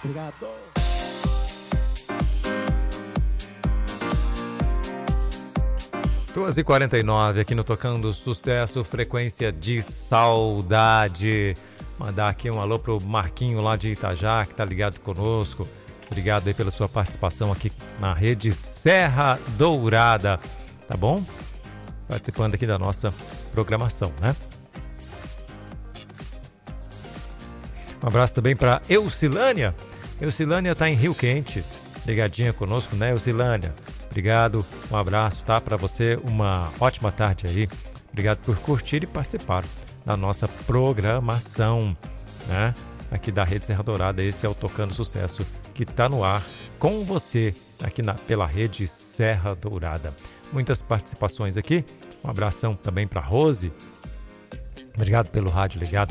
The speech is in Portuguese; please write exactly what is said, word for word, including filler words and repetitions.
Obrigado. duas e quarenta e nove aqui no Tocando Sucesso, frequência de saudade. Mandar aqui um alô pro Marquinho lá de Itajá, que tá ligado conosco. Obrigado aí pela sua participação aqui na rede Serra Dourada, tá bom? Participando aqui da nossa programação, né? Um abraço também para Eucilânia. Eucilânia tá em Rio Quente, ligadinha conosco, né, Eucilânia? Obrigado, um abraço, tá? Para você, uma ótima tarde aí. Obrigado por curtir e participar da nossa programação, né? Aqui da Rede Serra Dourada. Esse é o Tocando Sucesso, que está no ar com você aqui na, pela Rede Serra Dourada. Muitas participações aqui. Um abração também para Rose. Obrigado pelo rádio ligado